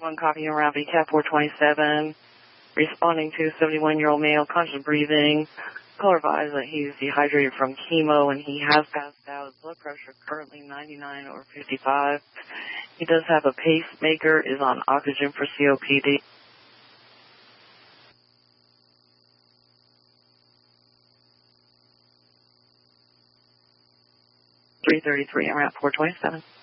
One copy around VCAP 427, responding to 71-year-old male, conscious breathing, color advised that he's dehydrated from chemo and he has passed out. His blood pressure currently 99 over 55. He does have a pacemaker, is on oxygen for COPD. 333 around 427.